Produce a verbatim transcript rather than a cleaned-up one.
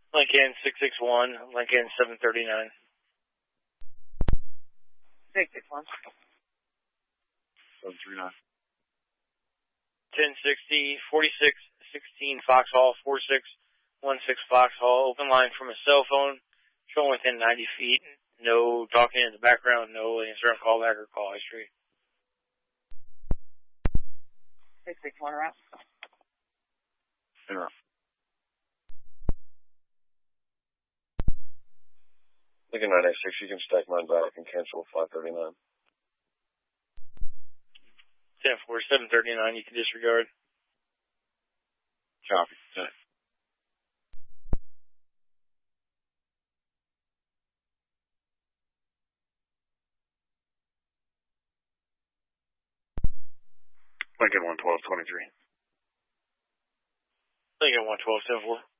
Lincoln six six one, Lincoln seven thirty-nine. six six one. seven three nine. ten sixty, forty-six sixteen Foxhall, four six one six Foxhall. Open line from a cell phone, showing within ninety feet. No talking in the background, no answer on callback or call history. six six one route. Interrupt. Lincoln nine eight six, you can stack mine back and cancel five thirty-nine. ten four, seven thirty-nine, you can disregard. Copy. Ten. Lincoln one twelve twenty-three. Lincoln one twelve, ten four.